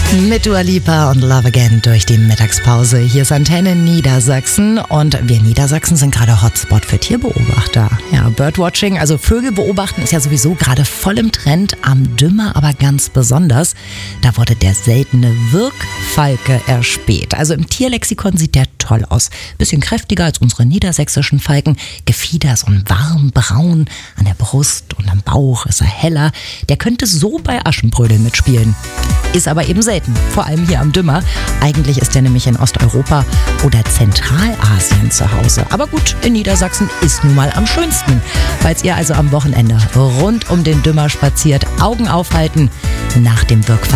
Mit Dua Lipa und Love Again durch die Mittagspause. Hier ist Antenne Niedersachsen und wir Niedersachsen sind gerade Hotspot für Tierbeobachter. Ja, Birdwatching, also Vögel beobachten, ist ja sowieso gerade voll im Trend, am Dümmer aber ganz besonders. Da wurde der seltene Wirkfalke erspäht. Also im Tierlexikon sieht der toll aus. Bisschen kräftiger als unsere niedersächsischen Falken. Gefieder so ein warm braun, an der Brust und am Bauch ist er heller. Der könnte so bei Aschenbrödeln mitspielen. Ist aber eben selten, vor allem hier am Dümmer. Eigentlich ist der nämlich in Osteuropa oder Zentralasien zu Hause. Aber gut, in Niedersachsen ist nun mal am schönsten. Falls ihr also am Wochenende rund um den Dümmer spaziert, Augen aufhalten nach dem Wirkfall.